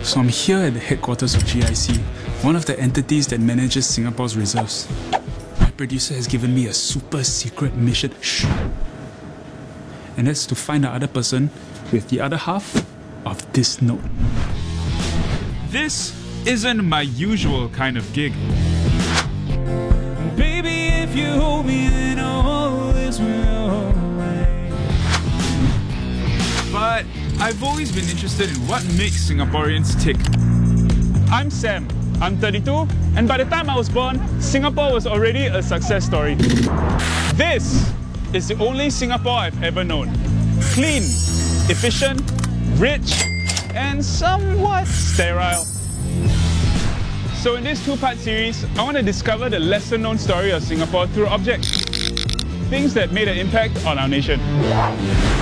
So I'm here at the headquarters of GIC, one of the entities that manages Singapore's reserves. My producer has given me a super secret mission. Shh! And that's to find the other person with the other half of this note. This isn't my usual kind of gig. Baby, if you hold me, then all this will away. But I've always been interested in what makes Singaporeans tick. I'm Sam. I'm 32, and by the time I was born, Singapore was already a success story. This is the only Singapore I've ever known. Clean, efficient, rich, and somewhat sterile. So in this two-part series, I want to discover the lesser-known story of Singapore through objects. Things that made an impact on our nation.